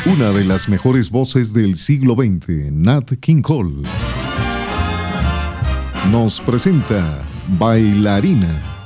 Una de las mejores voces del siglo XX, Nat King Cole, nos presenta Bailarina.